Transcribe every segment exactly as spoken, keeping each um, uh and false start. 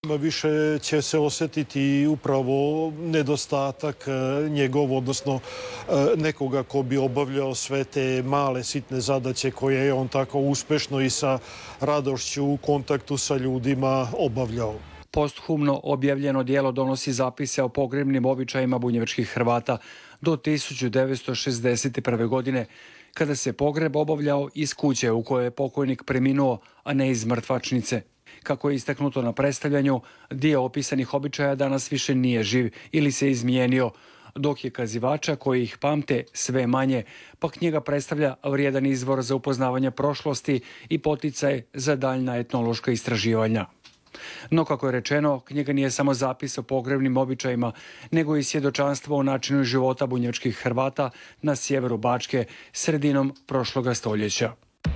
ljudima više će se osjetiti upravo nedostatak njegov, odnosno nekoga ko bi obavljao sve te male sitne zadaće koje je on tako uspešno i sa radošću u kontaktu sa ljudima obavljao. Posthumno objavljeno djelo donosi zapise o pogrebnim običajima bunjevačkih Hrvata do tisuću devetsto šezdeset prve. godine, kada se pogreb obavljao iz kuće u kojoj je pokojnik preminuo, a ne iz mrtvačnice. Kako je istaknuto na predstavljanju, dio opisanih običaja danas više nije živ ili se izmijenio, dok je kazivača koji ih pamte sve manje, pa knjiga predstavlja vrijedan izvor za upoznavanje prošlosti i poticaj za daljna etnološka istraživanja. No, kako je rečeno, knjiga nije samo zapis o pogrebnim običajima, nego i svjedočanstvo o načinu života bunjevačkih Hrvata na sjeveru Bačke sredinom prošloga stoljeća.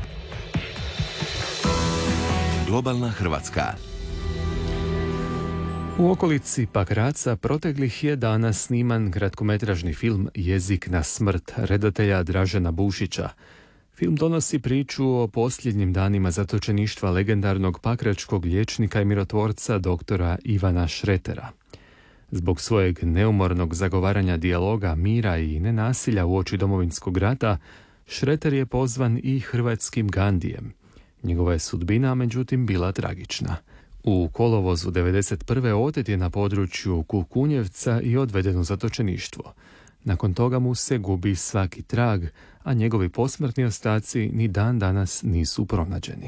Globalna Hrvatska. U okolici Pakraca proteklih je dana sniman kratkometražni film Jezik na smrt redatelja Dražena Bušića. Film donosi priču o posljednjim danima zatočeništva legendarnog pakračkog liječnika i mirotvorca doktora Ivana Šretera. Zbog svojeg neumornog zagovaranja dijaloga, mira i nenasilja uoči Domovinskog rata, Šreter je pozvan i hrvatskim Gandijem. Njegova je sudbina, međutim, bila tragična. U kolovozu devedeset prve otet je na području Kukunjevca i odveden u zatočeništvo. Nakon toga mu se gubi svaki trag, a njegovi posmrtni ostaci ni dan danas nisu pronađeni.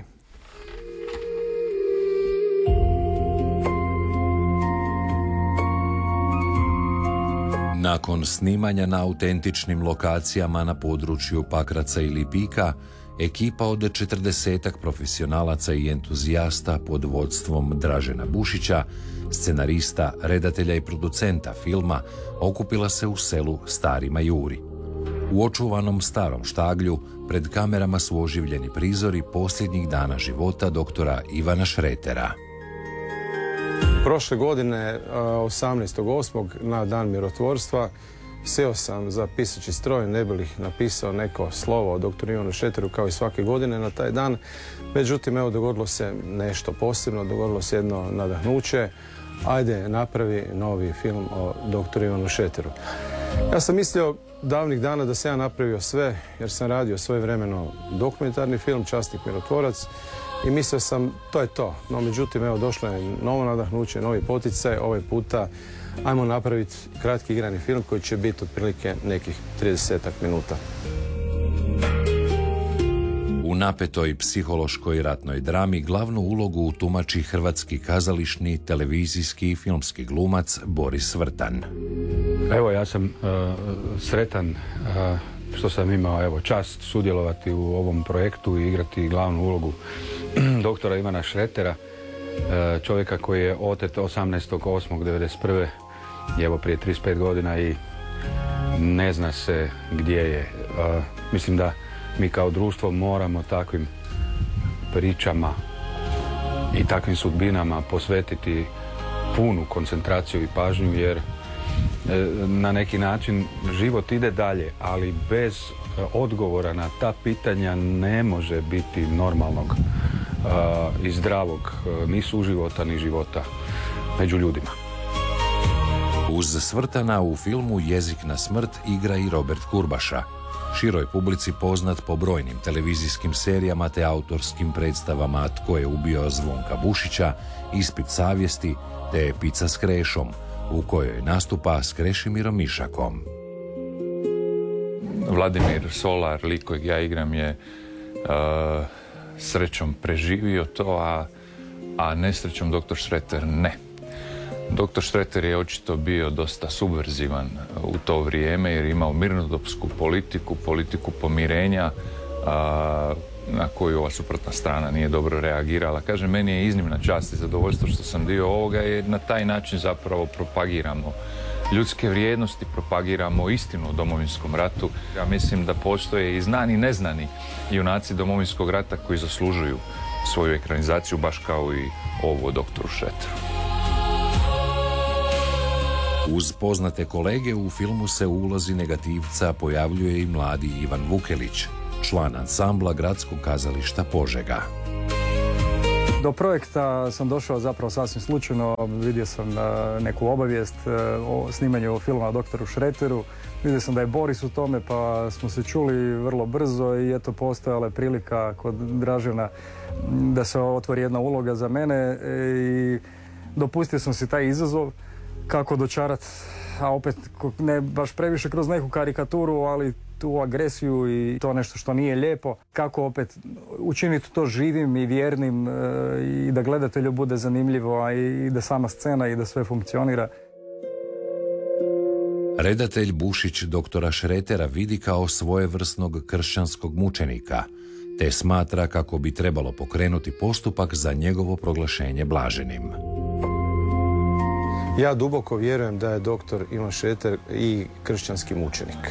Nakon snimanja na autentičnim lokacijama na području Pakraca i Lipika, ekipa od četrdesetak profesionalaca i entuzijasta pod vodstvom Dražena Bušića, scenarista, redatelja i producenta filma, okupila se u selu Stari Majuri. U očuvanom starom štaglju pred kamerama su oživljeni prizori posljednjih dana života doktora Ivana Šretera. Prošle godine, osamnaestog osmog na dan mirotvorstva, seo sam za pisaći stroj, ne bih napisao neko slovo o doktoru Ivanu Šreteru kao i svake godine na taj dan. Međutim, evo, dogodilo se nešto posebno, dogodilo se jedno nadahnuće. Ajde, napravi novi film o doktoru Ivanu Šreteru. Ja sam mislio davnih dana da sam ja napravio sve, jer sam radio svojevremeno dokumentarni film Časnik mirotvorac i mislio sam to je to. No, međutim, evo, došlo je novo nadahnuće, novi poticaj. Ovaj puta ajmo napraviti kratki igrani film koji će biti otprilike nekih tridesetak minuta. U napetoj psihološkoj ratnoj drami glavnu ulogu tumači hrvatski kazališni, televizijski i filmski glumac Boris Vrtan. Evo, ja sam uh, sretan uh, što sam imao evo, čast sudjelovati u ovom projektu i igrati glavnu ulogu doktora Ivana Šretera, uh, čovjeka koji je otet osamnaestog osmog devedeset prve. Evo, prije trideset pet godina i ne zna se gdje je. Uh, mislim da mi kao društvo moramo takvim pričama i takvim sudbinama posvetiti punu koncentraciju i pažnju, jer na neki način život ide dalje, ali bez odgovora na ta pitanja ne može biti normalnog uh, i zdravog uh, ni suživota ni života među ljudima. Uz Svrtana u filmu Jezik na smrt igra i Robert Kurbaša, široj publici poznat po brojnim televizijskim serijama te autorskim predstavama Tko je ubio Zvonka Bušića, Ispit savjesti te Pica s Krešom, u kojoj nastupa s Krešimirom Mišakom. Vladimir Solar, lik kojeg ja igram, je uh, srećom preživio to, a, a nesrećom doktor Šreter ne. Doktor Šreter je očito bio dosta subverzivan u to vrijeme jer je imao mirnodopsku politiku, politiku pomirenja, a, na koju ova suprotna strana nije dobro reagirala. Kažem, meni je iznimna čast i zadovoljstvo što sam dio ovoga jer na taj način zapravo propagiramo ljudske vrijednosti, propagiramo istinu o Domovinskom ratu. Ja mislim da postoje i znani i neznani junaci Domovinskog rata koji zaslužuju svoju ekranizaciju baš kao i ovo o doktoru Šreteru. Uz poznate kolege u filmu se u ulozi negativca pojavljuje i mladi Ivan Vukelić, član ansambla Gradskog kazališta Požega. Do projekta sam došao zapravo sasvim slučajno, vidio sam neku obavijest o snimanju filma o doktoru Šreteru, vidio sam da je Boris u tome pa smo se čuli vrlo brzo i eto postojala je prilika kod Dražena da se otvori jedna uloga za mene i dopustio sam si taj izazov kako dočarat, a opet ne baš previše kroz neku karikaturu, ali tu agresiju i to nešto što nije lijepo, kako opet učiniti to živim i vjernim i da gledatelju bude zanimljivo, a i da sama scena i da sve funkcionira. Redatelj Bušić doktora Šretera vidi kao svojevrsnog kršćanskog mučenika, te smatra kako bi trebalo pokrenuti postupak za njegovo proglašenje blaženim. Ja duboko vjerujem da je doktor Ivan Šreter i kršćanski mučenik.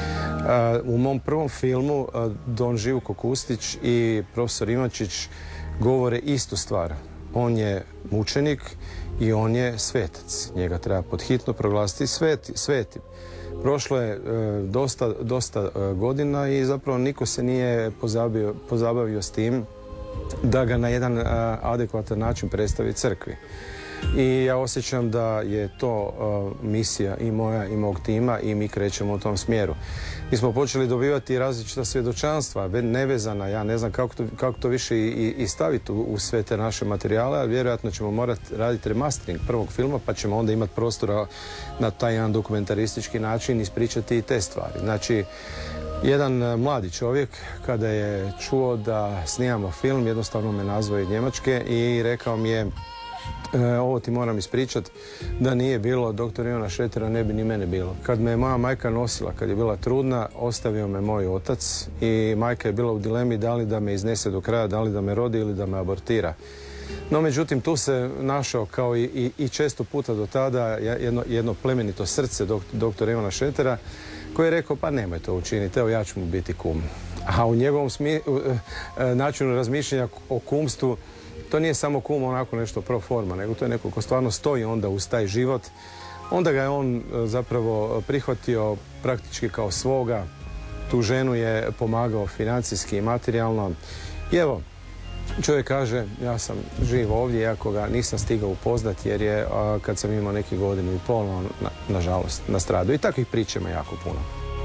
U mom prvom filmu Don Živko Kustić i profesor Ivančić govore istu stvar. On je mučenik i on je svetac. Njega treba podhitno proglasiti sveti, svetim. Prošlo je e, dosta, dosta e, godina i zapravo niko se nije pozabavio, pozabavio s tim da ga na jedan e, adekvatan način predstavi crkvi. I ja osjećam da je to uh, misija i moja i mog tima i mi krećemo u tom smjeru. Mi smo počeli dobivati različita svjedočanstva, nevezana, ja ne znam kako to, kako to više i, i staviti u, u sve te naše materijale, ali vjerojatno ćemo morati raditi remastering prvog filma, pa ćemo onda imati prostora na taj jedan dokumentaristički način ispričati i te stvari. Znači, jedan mladi čovjek, kada je čuo da snimamo film, jednostavno me nazvao iz Njemačke i rekao mi je: E, ovo ti moram ispričat, da nije bilo doktora Ivana Šretera ne bi ni mene bilo. Kad me moja majka nosila, kad je bila trudna, ostavio me moj otac i majka je bila u dilemi da li da me iznese do kraja, da li da me rodi ili da me abortira. No, međutim, tu se našao, kao i, i, i često puta do tada, jedno, jedno plemenito srce dok, doktora Ivana Šretera, koji je rekao: pa nemoj to učiniti, evo ja ću mu biti kum. A u njegovom smi, načinu razmišljanja o kumstvu, to nije samo kum onako nešto pro forma, nego to je neko ko stvarno stoji onda uz taj život. Onda ga je on zapravo prihvatio praktički kao svoga. Tu ženu je pomagao financijski i materijalno. I evo, čovjek kaže: ja sam živ ovdje, iako ga nisam stigao upoznati jer je, a, kad sam imao neki godinu i pol, na, nažalost, nastradao. I takvih priča ima jako puno.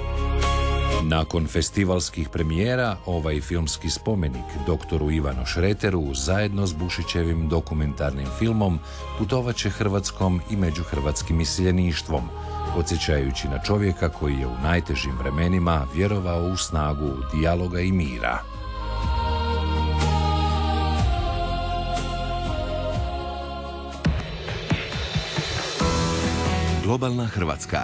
Nakon festivalskih premijera, ovaj filmski spomenik doktoru Ivanu Šreteru zajedno s Bušićevim dokumentarnim filmom putovat će Hrvatskom i međuhrvatskim iseljeništvom, podsjećajući na čovjeka koji je u najtežim vremenima vjerovao u snagu dijaloga i mira. Globalna Hrvatska.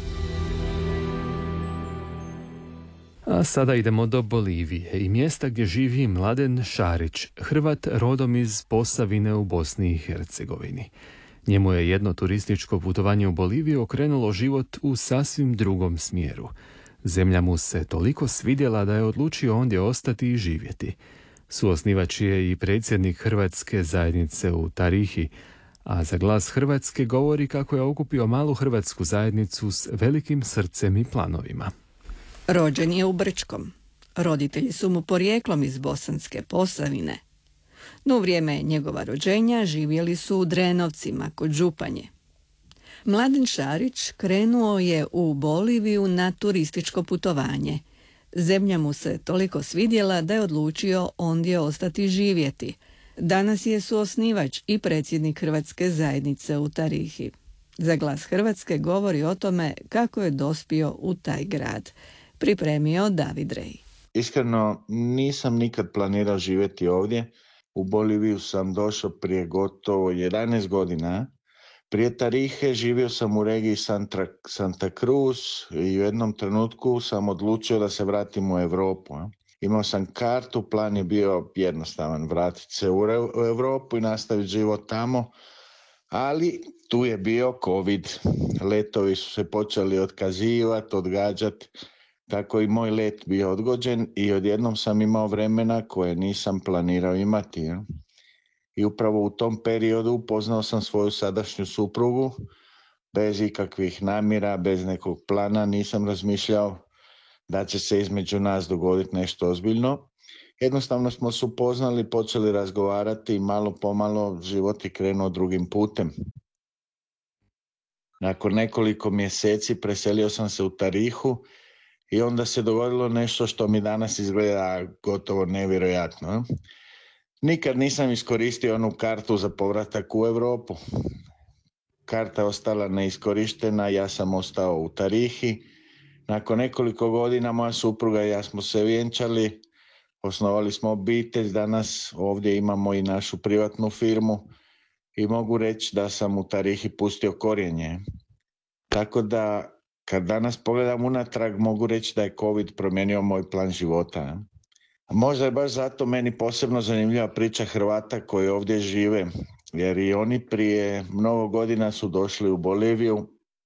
A sada idemo do Bolivije i mjesta gdje živi Mladen Šarić, Hrvat rodom iz Posavine u Bosni i Hercegovini. Njemu je jedno turističko putovanje u Boliviju okrenulo život u sasvim drugom smjeru. Zemlja mu se toliko svidjela da je odlučio ondje ostati i živjeti. Suosnivač je i predsjednik Hrvatske zajednice u Tarihi, a za Glas Hrvatske govori kako je okupio malu hrvatsku zajednicu s velikim srcem i planovima. Rođen je u Brčkom. Roditelji su mu porijeklom iz Bosanske Posavine. No u vrijeme njegova rođenja živjeli su u Drenovcima kod Županje. Mladen Šarić krenuo je u Boliviju na turističko putovanje. Zemlja mu se toliko svidjela da je odlučio ondje ostati živjeti. Danas je suosnivač i predsjednik Hrvatske zajednice u Tarihi. Za Glas Hrvatske govori o tome kako je dospio u taj grad. Pripremio David Rej. Iskreno nisam nikad planirao živjeti ovdje. U Boliviju sam došao prije gotovo jedanaest godina. Prije Tarihe živio sam u regiji Santa, Santa Cruz i u jednom trenutku sam odlučio da se vratim u Europu. Imao sam kartu, plan je bio jednostavan, vratiti se u Europu i nastaviti život tamo, ali tu je bio COVID. Letovi su se počeli otkazivati, odgađati, tako i moj let bio odgođen i odjednom sam imao vremena koje nisam planirao imati. Ja? I upravo u tom periodu upoznao sam svoju sadašnju suprugu, bez ikakvih namjera, bez nekog plana, nisam razmišljao da će se između nas dogoditi nešto ozbiljno. Jednostavno smo se upoznali, počeli razgovarati i malo pomalo život je krenuo drugim putem. Nakon nekoliko mjeseci preselio sam se u Tarihu i onda se dogodilo nešto što mi danas izgleda gotovo nevjerojatno. Nikad nisam iskoristio onu kartu za povratak u Europu. Karta je ostala neiskorištena, ja sam ostao u Tarihi. Nakon nekoliko godina moja supruga i ja smo se vjenčali, osnovali smo obitelj, danas ovdje imamo i našu privatnu firmu i mogu reći da sam u Tarihi pustio korijenje. Tako da kad danas pogledam unatrag mogu reći da je COVID promijenio moj plan života. Možda je baš zato meni posebno zanimljiva priča Hrvata koji ovdje žive, jer i oni prije mnogo godina su došli u Boliviju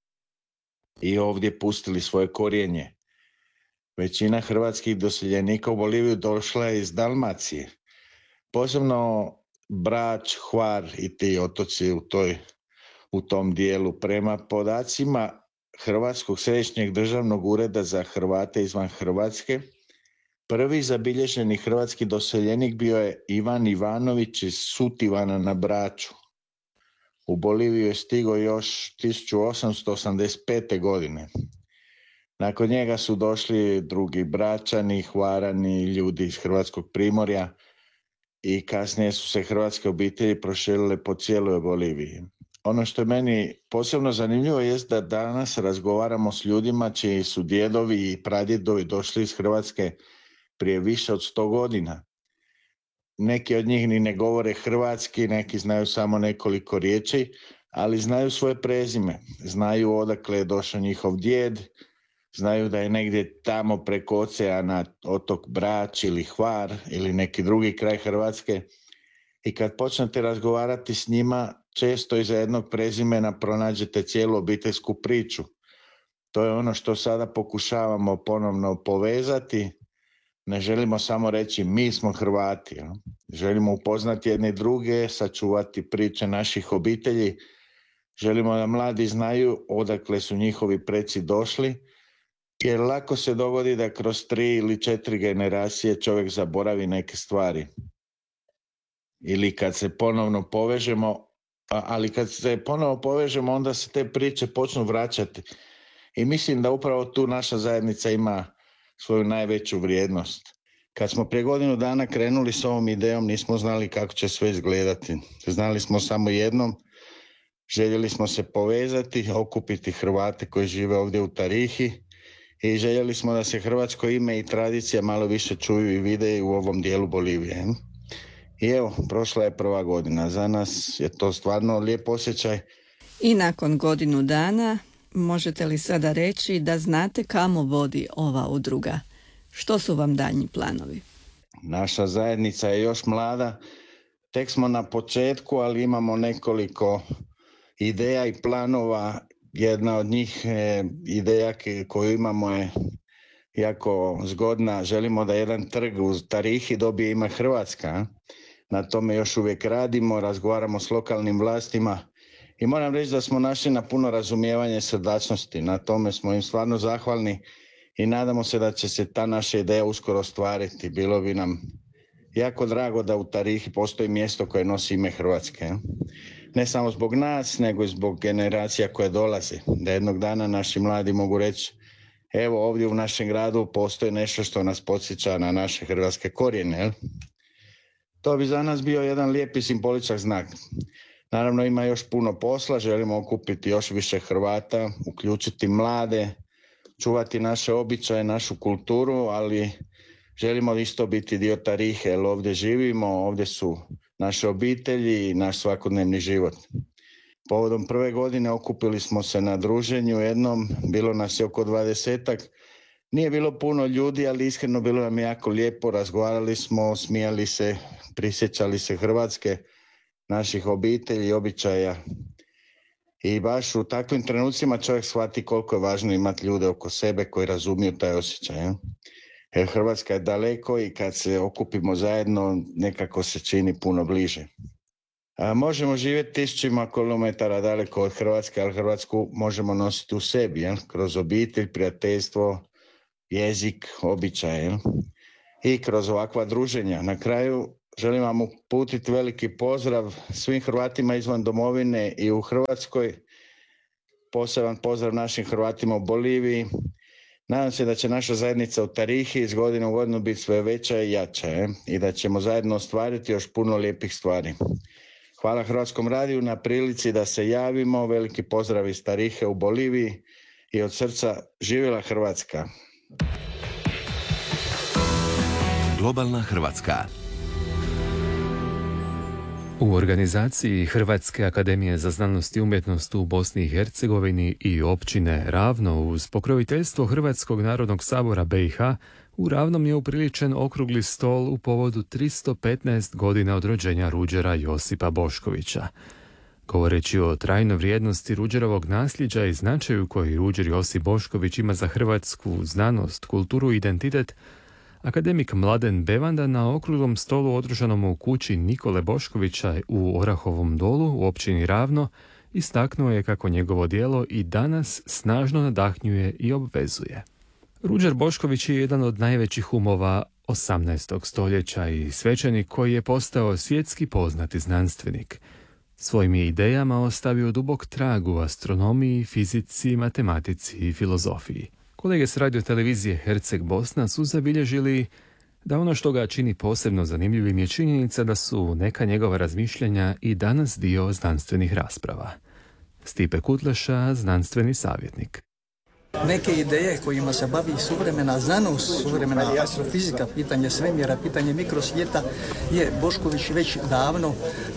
i ovdje pustili svoje korijenje. Većina hrvatskih doseljenika u Boliviju došla je iz Dalmacije. Posebno Brač, Hvar i ti otoci u, toj, u tom dijelu. Prema podacima Hrvatskog središnjeg državnog ureda za Hrvate izvan Hrvatske, prvi zabilježeni hrvatski doseljenik bio je Ivan Ivanović iz Sutivana na Braču. U Boliviju je stigao još tisuću osamsto osamdeset pete. godine. Nakon njega su došli drugi Bračani, Hvarani, ljudi iz Hrvatskog primorja i kasnije su se hrvatske obitelji proširile po cijeloj Boliviji. Ono što je meni posebno zanimljivo jest da danas razgovaramo s ljudima čiji su djedovi i pradjedovi došli iz Hrvatske prije više od sto godina. Neki od njih ni ne govore hrvatski, neki znaju samo nekoliko riječi, ali znaju svoje prezime, znaju odakle je došao njihov djed, znaju da je negdje tamo preko oceana otok Brač ili Hvar ili neki drugi kraj Hrvatske. I kad počnete razgovarati s njima, često iza jednog prezimena pronađete cijelu obiteljsku priču. To je ono što sada pokušavamo ponovno povezati. Ne želimo samo reći mi smo Hrvati. Ja? Želimo upoznati jedne druge, sačuvati priče naših obitelji. Želimo da mladi znaju odakle su njihovi preci došli, jer lako se dogodi da kroz tri ili četiri generacije čovjek zaboravi neke stvari. Ili kad se ponovno povežemo, ali kad se ponovno povežemo, onda se te priče počnu vraćati. I mislim da upravo tu naša zajednica ima svoju najveću vrijednost. Kad smo prije godinu dana krenuli s ovom idejom, nismo znali kako će sve izgledati. Znali smo samo jednom, željeli smo se povezati, okupiti Hrvate koji žive ovdje u Tarihi i željeli smo da se hrvatsko ime i tradicija malo više čuju i vide u ovom dijelu Bolivije. I evo, prošla je prva godina. Za nas je to stvarno lijep osjećaj. I nakon godinu dana, možete li sada reći da znate kamo vodi ova udruga? Što su vam daljnji planovi? Naša zajednica je još mlada. Tek smo na početku, ali imamo nekoliko ideja i planova. Jedna od njih je ideja koju imamo je jako zgodna. Želimo da jedan trg u Tarihi dobije ime Hrvatska. Na tome još uvijek radimo, razgovaramo s lokalnim vlastima i moram reći da smo našli na puno razumijevanje srdačnosti. Na tome smo im stvarno zahvalni i nadamo se da će se ta naša ideja uskoro ostvariti. Bilo bi nam jako drago da u Tarihi postoji mjesto koje nosi ime Hrvatske. Ne samo zbog nas, nego i zbog generacija koje dolaze. Da jednog dana naši mladi mogu reći, evo ovdje u našem gradu postoji nešto što nas podsjeća na naše hrvatske korijene. Jel? To bi za nas bio jedan lijep i simboličan znak. Naravno ima još puno posla, želimo okupiti još više Hrvata, uključiti mlade, čuvati naše običaje, našu kulturu, ali želimo isto biti dio Tarihe, jer ovdje živimo, ovdje su naše obitelji i naš svakodnevni život. Povodom prve godine okupili smo se na druženju jednom, bilo nas je oko dvadesetak. Nije bilo puno ljudi, ali iskreno bilo nam jako lijepo, razgovarali smo, smijali se, prisjećali se Hrvatske, naših obitelji i običaja. I baš u takvim trenucima čovjek shvati koliko je važno imati ljude oko sebe koji razumiju taj osjećaj. Jer Hrvatska je daleko i kad se okupimo zajedno nekako se čini puno bliže. A možemo živjeti tisućima kilometara daleko od Hrvatske, ali Hrvatsku možemo nositi u sebi, jel? Kroz obitelj, prijateljstvo, jezik, običaje i kroz ovakva druženja. Na kraju želim vam uputiti veliki pozdrav svim Hrvatima izvan domovine i u Hrvatskoj. Poseban pozdrav našim Hrvatima u Boliviji. Nadam se da će naša zajednica u Tarihi iz godine u godinu biti sve veća i jača je, i da ćemo zajedno ostvariti još puno lijepih stvari. Hvala Hrvatskom radiju na prilici da se javimo. Veliki pozdrav iz Tarihe u Boliviji i od srca živjela Hrvatska. Globalna Hrvatska. U organizaciji Hrvatske akademije za znanost i umjetnost u Bosni i Hercegovini i općine Ravno uz pokroviteljstvo Hrvatskog narodnog sabora B i H u Ravnom je upriličen okrugli stol u povodu tristo petnaest godina od rođenja Ruđera Josipa Boškovića. Govoreći o trajnoj vrijednosti Ruđerovog nasljeđa i značaju koji Ruđer Josip Bošković ima za hrvatsku znanost, kulturu i identitet, akademik Mladen Bevanda na okruglom stolu održanom u kući Nikole Boškovića u Orahovom Dolu u općini Ravno istaknuo je kako njegovo djelo i danas snažno nadahnjuje i obvezuje. Ruđer Bošković je jedan od najvećih umova osamnaestog stoljeća i svećenik koji je postao svjetski poznati znanstvenik. Svojim je idejama ostavio dubok trag u astronomiji, fizici, matematici i filozofiji. Kolege s radiotelevizije Herceg Bosna su zabilježili da ono što ga čini posebno zanimljivim je činjenica da su neka njegova razmišljanja i danas dio znanstvenih rasprava. Stipe Kutleša, znanstveni savjetnik. Neke ideje kojima se bavi suvremena znanost, suvremena astrofizika, pitanje svemira, pitanje mikrosvijeta je Bošković već davno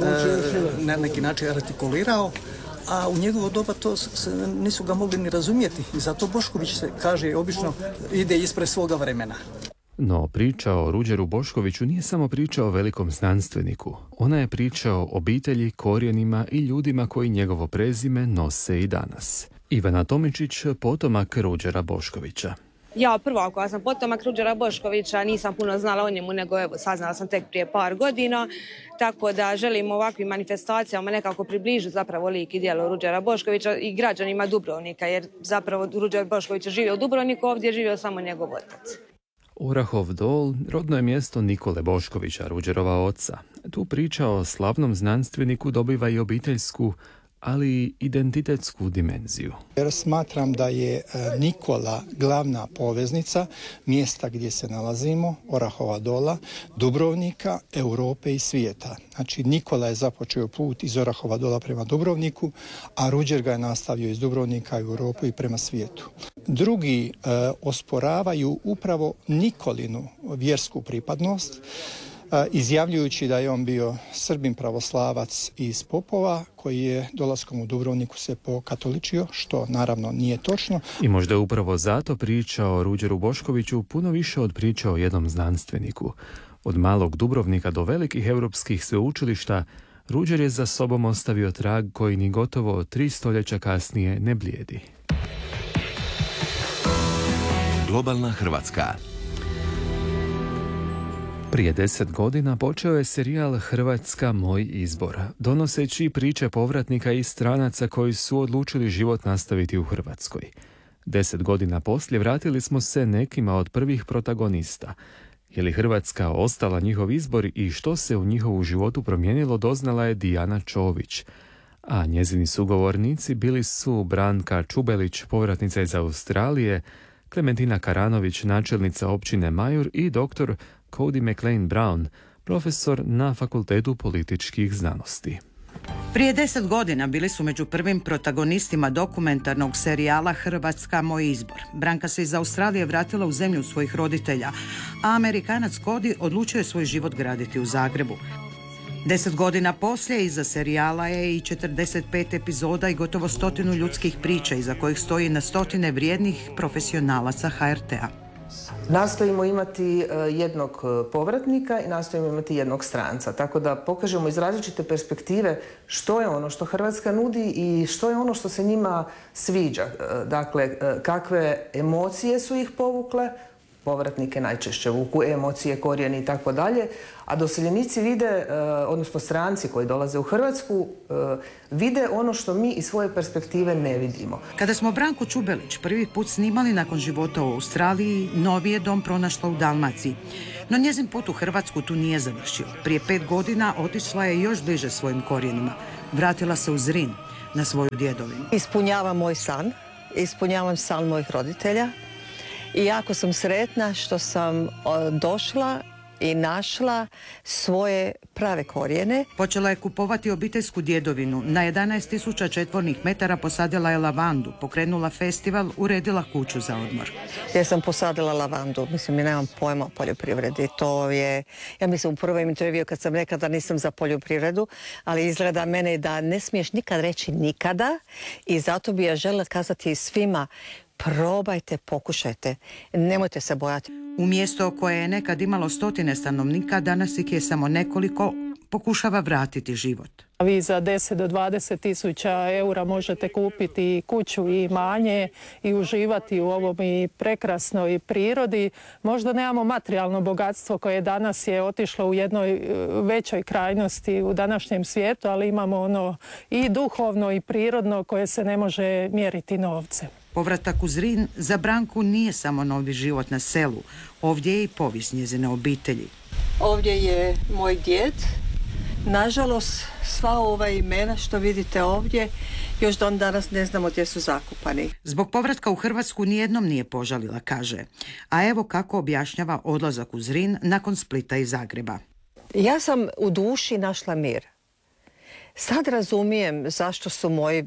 e, na neki način artikulirao, a u njegovo doba to se, nisu ga mogli ni razumjeti i zato Bošković se kaže obično ide ispred svoga vremena. No priča o Ruđeru Boškoviću nije samo priča o velikom znanstveniku. Ona je priča o obitelji, korijenima i ljudima koji njegovo prezime nose i danas. Ivana Tomičić, potomak Ruđera Boškovića. Ja prvo koja sam potomak Ruđera Boškovića, nisam puno znala o njemu, nego evo saznala sam tek prije par godina, tako da želim ovakvim manifestacijama nekako približiti zapravo lik i djelo Ruđera Boškovića i građanima Dubrovnika, jer zapravo Ruđer Bošković je živio u Dubrovniku, ovdje je živio samo njegov otac. Orahov Dol rodno je mjesto Nikole Boškovića, Ruđerova oca. Tu priča o slavnom znanstveniku dobiva i obiteljsku, ali i identitetsku dimenziju. Jer smatram da je Nikola glavna poveznica mjesta gdje se nalazimo, Orahova Dola, Dubrovnika, Europe i svijeta. Znači Nikola je započeo put iz Orahova Dola prema Dubrovniku, a Ruđer ga je nastavio iz Dubrovnika u Europu i prema svijetu. Drugi e, osporavaju upravo Nikolinu vjersku pripadnost, izjavljujući da je on bio Srbin pravoslavac iz Popova koji je dolaskom u Dubrovniku se pokatoličio, što naravno nije točno. I možda je upravo zato priča o Ruđeru Boškoviću puno više od priče o jednom znanstveniku. Od malog Dubrovnika do velikih europskih sveučilišta Ruđer je za sobom ostavio trag koji ni gotovo tri stoljeća kasnije ne blijedi. Globalna Hrvatska. Prije deset godina počeo je serijal Hrvatska moj izbor, donoseći priče povratnika i stranaca koji su odlučili život nastaviti u Hrvatskoj. Deset godina poslije vratili smo se nekima od prvih protagonista. Je li Hrvatska ostala njihov izbor i što se u njihovu životu promijenilo, doznala je Dijana Čović. A njezini sugovornici bili su Branka Čubelić, povratnica iz Australije, Klementina Karanović, načelnica općine Majur i doktor Cody McLean Brown, profesor na Fakultetu političkih znanosti. Prije deset godina bili su među prvim protagonistima dokumentarnog serijala Hrvatska moj izbor. Branka se iz Australije vratila u zemlju svojih roditelja, a Amerikanac Cody odlučio je svoj život graditi u Zagrebu. Deset godina poslije iza serijala je i četrdeset pet epizoda i gotovo stotinu ljudskih priča iza kojih stoji na stotine vrijednih profesionalaca ha er te a. Nastojimo imati jednog povratnika i nastojimo imati jednog stranca, tako da pokažemo iz različite perspektive što je ono što Hrvatska nudi i što je ono što se njima sviđa. Dakle, kakve emocije su ih povukle, povratnike najčešće vuku emocije, korijeni i tako dalje, a doseljenici vide, odnosno stranci koji dolaze u Hrvatsku, vide ono što mi iz svoje perspektive ne vidimo. Kada smo Branku Čubelić prvi put snimali nakon života u Australiji, novi je dom pronašla u Dalmaciji. No njezin put u Hrvatsku tu nije završio. Prije pet godina otišla je još bliže svojim korijenima. Vratila se u Zrin, na svoju djedovinu. Ispunjavam moj san, ispunjavam san mojih roditelja i jako sam sretna što sam došla i našla svoje prave korijene. Počela je kupovati obiteljsku djedovinu. Na jedanaest tisuća četvornih metara posadila je lavandu, pokrenula festival, uredila kuću za odmor. Ja sam posadila lavandu, mislim, ja nemam pojma o poljoprivredi. To je, ja mislim, u prvom intervju kad sam rekla da nisam za poljoprivredu, ali izgleda mene da ne smiješ nikad reći nikada i zato bi ja željela kazati svima, probajte, pokušajte, nemojte se bojati. U mjesto koje je nekad imalo stotine stanovnika, danas ih je samo nekoliko, pokušava vratiti život. Vi za deset do dvadeset tisuća eura možete kupiti kuću i imanje i uživati u ovom i prekrasnoj prirodi. Možda nemamo materijalno bogatstvo koje danas je otišlo u jednoj većoj krajnosti u današnjem svijetu, ali imamo ono i duhovno i prirodno koje se ne može mjeriti novcem. Povratak u Zrin za Branku nije samo novi život na selu. Ovdje je i povijest njezine obitelji. Ovdje je moj djed. Nažalost, sva ova imena što vidite ovdje, još dan danas ne znamo gdje su zakupani. Zbog povratka u Hrvatsku nijednom nije požalila, kaže. A evo kako objašnjava odlazak u Zrin nakon Splita i Zagreba. Ja sam u duši našla mir. Sad razumijem zašto su moji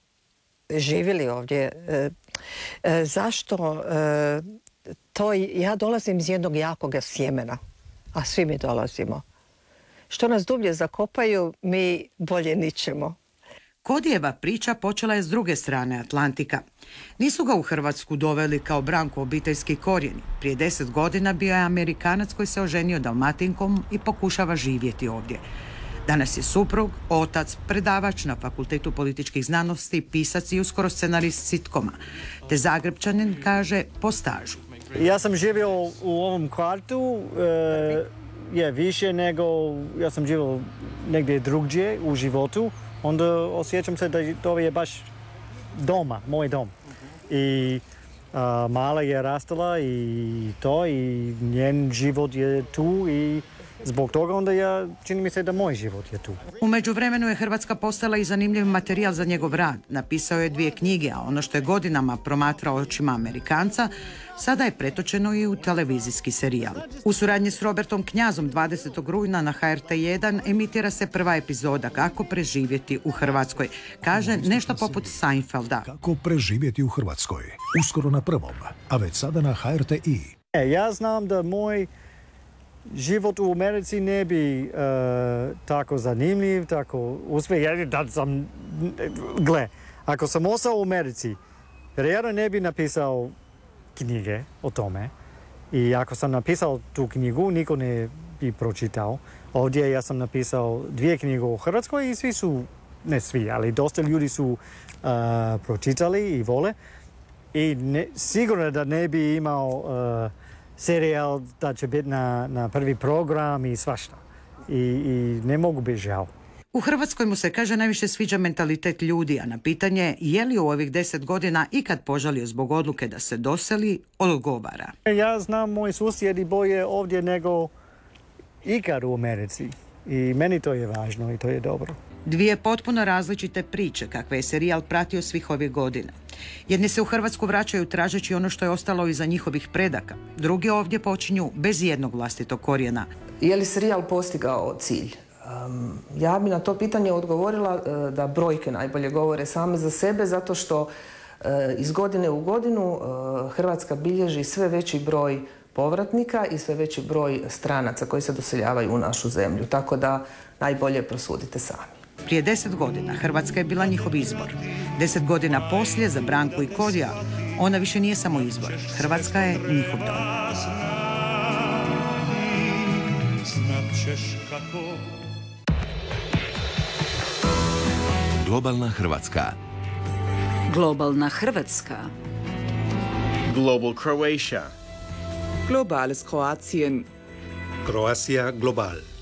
živjeli ovdje. E, e, zašto e, to, ja dolazim iz jednog jakog sjemena, a svi mi dolazimo. Što nas dublje zakopaju, mi bolje ničemo. Kodijeva priča počela je s druge strane Atlantika. Nisu ga u Hrvatsku doveli kao Branku obiteljski korijeni. Prije deset godina bio je Amerikanac koji se oženio Dalmatinkom i pokušava živjeti ovdje. Danas je suprug, otac, predavač na Fakultetu političkih znanosti, pisac i uskoro scenarist sitkoma. Te Zagrebčanin kaže po stažu. Ja sam živio u ovom kvartu, e, je više nego ja sam živio negdje drugdje u životu. Onda osjećam se da to je baš doma, moj dom. I a, mala je rastala i to i njen život je tu i zbog toga onda ja, čini mi se da moj život je tu. U međuvremenu je Hrvatska postala i zanimljiv materijal za njegov rad. Napisao je dvije knjige, a ono što je godinama promatrao očima Amerikanca, sada je pretočeno i u televizijski serijal. U suradnji s Robertom Knjazom dvadesetog rujna na ha er te jedan emitira se prva epizoda Kako preživjeti u Hrvatskoj. Kaže nešto poput Seinfelda. Kako preživjeti u Hrvatskoj. Uskoro na prvom, a već sada na ha er te i. E, ja znam da moj život u Americi ne bi uh, tako zanimljiv, tako uspjeh. Ja da sam, gle, ako sam ostao u Americi, vjerojatno ne bi napisao knjige o tome. I ako sam napisao tu knjigu, niko ne bi pročitao. Ovdje ja sam napisao dvije knjige o Hrvatskoj i svi su, ne svi, ali dosta ljudi su uh, pročitali i vole. I ne, sigurno da ne bi imao uh, serijal da će biti na, na prvi program i svašta. I, i ne mogu biti žao. U Hrvatskoj mu se, kaže, najviše sviđa mentalitet ljudi, a na pitanje je li u ovih deset godina ikad požalio zbog odluke da se doseli, odgovara. Ja znam moji susjedi bolje ovdje nego ikad u Americi. I meni to je važno i to je dobro. Dvije potpuno različite priče kakve je serijal pratio svih ovih godina. Jedni se u Hrvatsku vraćaju tražeći ono što je ostalo iza njihovih predaka. Drugi ovdje počinju bez jednog vlastitog korijena. Je li serijal postigao cilj? Um, ja bi na to pitanje odgovorila uh, da brojke najbolje govore same za sebe, zato što uh, iz godine u godinu uh, Hrvatska bilježi sve veći broj povratnika i sve veći broj stranaca koji se doseljavaju u našu zemlju. Tako da najbolje prosudite sami. Prije deset godina Hrvatska je bila njihov izbor. Deset godina poslije za Branku i Kodija ona više nije samo izbor. Hrvatska je njihov dom. Globalna Hrvatska. Globalna Hrvatska. Global Croatia. Globales Kroatien. Kroacija Global.